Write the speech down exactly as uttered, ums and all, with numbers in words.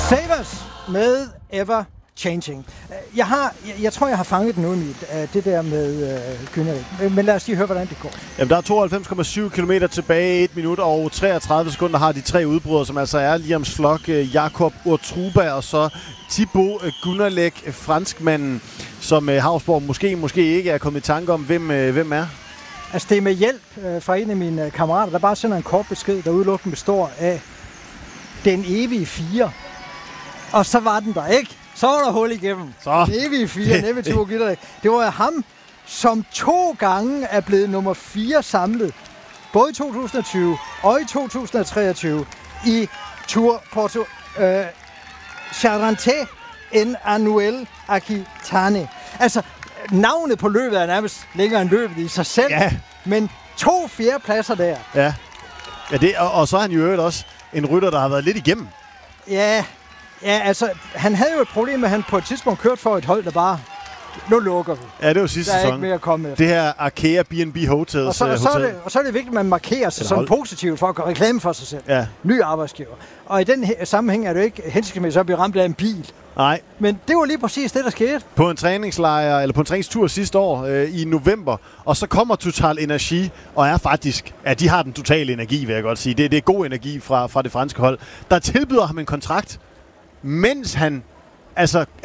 Savers med Ever Changing. Jeg, har, jeg, jeg tror, jeg har fanget den ud af det der med øh, Günnerik. Men lad os lige høre, hvordan det går. Jamen, der er tooghalvfems komma syv kilometer tilbage, et minut og treogtredive sekunder har de tre udbrydere, som altså er Liam Slock, Jakob Urtruba og så Thibaut Günnerlech, franskmanden, som øh, Hausborg måske, måske ikke er kommet i tanke om, hvem, øh, hvem er. Altså, det er med hjælp øh, fra en af mine øh, kammerater, der bare sender en kort besked, der udelukkende består af den evige fire. Og så var den der ikke. Så var der hul igennem. Så. Den evige fire, nemlig Thibaut Günnerlech. Det var ham, som to gange er blevet nummer fire samlet. Både i to tusind og tyve og i to tusind og treogtyve i Tour Porto øh, Charente en Anuel Aquitane. Altså, navnet på løbet er nærmest længere end løbet i sig selv. Ja. Men to fjerdepladser der. Ja, ja det, og, og så er han jo øvrigt også en rytter, der har været lidt igennem. Ja, ja, altså, han havde jo et problem med, at han på et tidspunkt kørte for et hold, der bare, nu lukker vi. Ja, det var sidste sæson. Der er sæson. ikke mere at komme efter. Det her Arkea B and B Hotels og så, og, så hotel. er det, og så er det vigtigt, at man markerer sig sådan positivt for at gøre reklame for sig selv. Ja. Ny arbejdsgiver. Og i den he- sammenhæng er det jo ikke hensigtsmæssigt at blive ramt af en bil. Nej. Men det var lige præcis det, der skete. På en træningslejr, eller på en træningstur sidste år øh, i november, og så kommer Total Energi, og er faktisk, ja, de har den totale energi, vil jeg godt sige. Det, det er god energi fra, fra det franske hold, der tilbyder ham en kontrakt, mens han altså